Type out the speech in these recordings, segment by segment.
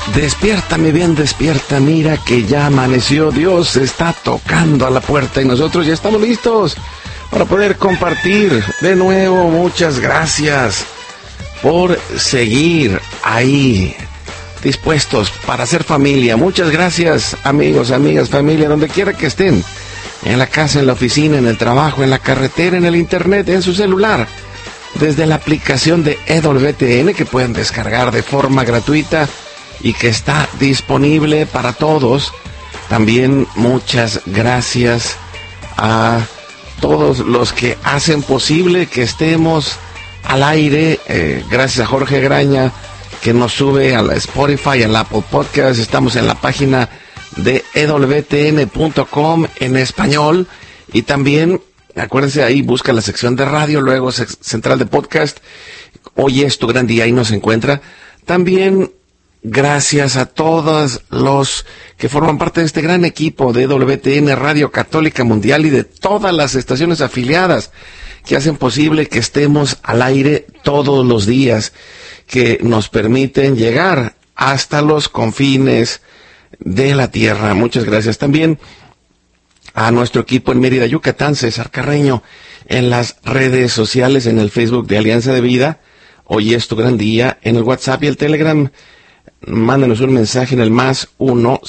Despierta, mi bien, despierta, mira que ya amaneció, Dios está tocando a la puerta y nosotros ya estamos listos para poder compartir. De nuevo, muchas gracias por seguir ahí, dispuestos para hacer familia. Muchas gracias, amigos, amigas, familia, donde quiera que estén, en la casa, en la oficina, en el trabajo, en la carretera, en el internet, en su celular, desde la aplicación de EWTN que pueden descargar de forma gratuita y que está disponible para todos. También muchas gracias a todos los que hacen posible que estemos al aire. Gracias a Jorge Graña, que nos sube a la Spotify, al Apple Podcast. Estamos en la página de ewtn.com en español. Y también, acuérdense, ahí busca la sección de radio, luego central de podcast. Hoy es tu gran día, ahí nos encuentra. También gracias a todos los que forman parte de este gran equipo de WTN Radio Católica Mundial y de todas las estaciones afiliadas que hacen posible que estemos al aire todos los días, que nos permiten llegar hasta los confines de la tierra. Muchas gracias también a nuestro equipo en Mérida, Yucatán, César Carreño, en las redes sociales, en el Facebook de Alianza de Vida. Hoy es tu gran día, en el WhatsApp y el Telegram. Mándenos un mensaje en el +1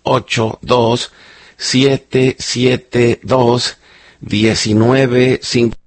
682 772 19 5.